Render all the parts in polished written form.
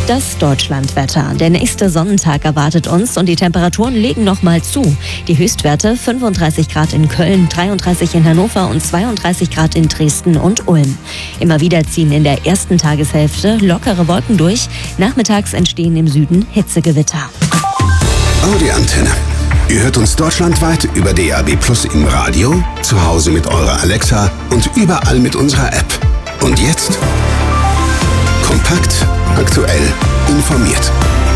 Das Deutschlandwetter. Der nächste Sonnentag erwartet uns und die Temperaturen legen nochmal zu. Die Höchstwerte 35 Grad in Köln, 33 in Hannover und 32 Grad in Dresden und Ulm. Immer wieder ziehen in der ersten Tageshälfte lockere Wolken durch. Nachmittags entstehen im Süden Hitzegewitter. Audi Antenne. Ihr hört uns deutschlandweit über DAB+ im Radio, zu Hause mit eurer Alexa und überall mit unserer App. Und jetzt? Kompakt, aktuell, informiert.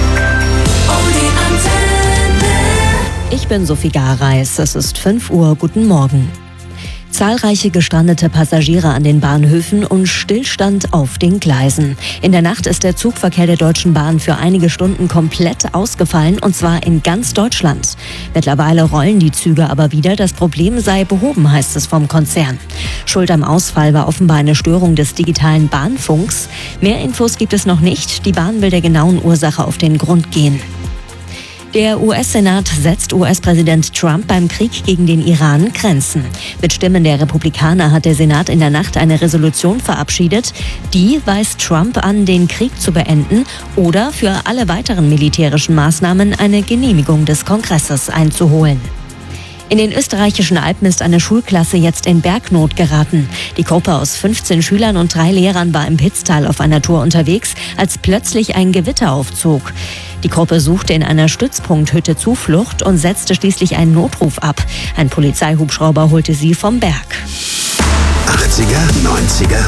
Ich bin Sophie Gareis. Es ist 5 Uhr. Guten Morgen. Zahlreiche gestrandete Passagiere an den Bahnhöfen und Stillstand auf den Gleisen. In der Nacht ist der Zugverkehr der Deutschen Bahn für einige Stunden komplett ausgefallen, und zwar in ganz Deutschland. Mittlerweile rollen die Züge aber wieder. Das Problem sei behoben, heißt es vom Konzern. Schuld am Ausfall war offenbar eine Störung des digitalen Bahnfunks. Mehr Infos gibt es noch nicht. Die Bahn will der genauen Ursache auf den Grund gehen. Der US-Senat setzt US-Präsident Trump beim Krieg gegen den Iran Grenzen. Mit Stimmen der Republikaner hat der Senat in der Nacht eine Resolution verabschiedet. Die weist Trump an, den Krieg zu beenden oder für alle weiteren militärischen Maßnahmen eine Genehmigung des Kongresses einzuholen. In den österreichischen Alpen ist eine Schulklasse jetzt in Bergnot geraten. Die Gruppe aus 15 Schülern und 3 Lehrern war im Pitztal auf einer Tour unterwegs, als plötzlich ein Gewitter aufzog. Die Gruppe suchte in einer Stützpunkthütte Zuflucht und setzte schließlich einen Notruf ab. Ein Polizeihubschrauber holte sie vom Berg. 80er, 90er,